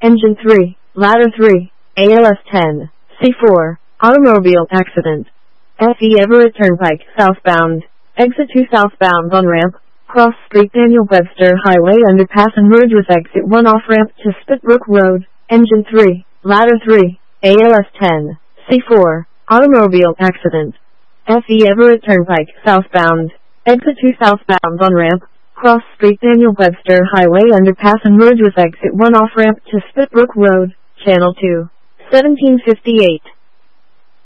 Engine 3, Ladder 3, ALS 10, C4, Automobile accident. FE Everett Turnpike, southbound. Exit 2 southbound on ramp. Cross Street Daniel Webster Highway underpass and merge with exit 1 off ramp to Spitbrook Road. Engine 3, Ladder 3, ALS 10, C4, Automobile accident. FE Everett Turnpike, southbound. Exit 2 southbound on ramp. Cross Street Daniel Webster Highway underpass and merge with exit 1 off ramp to Spitbrook Road. Channel 2, 1758.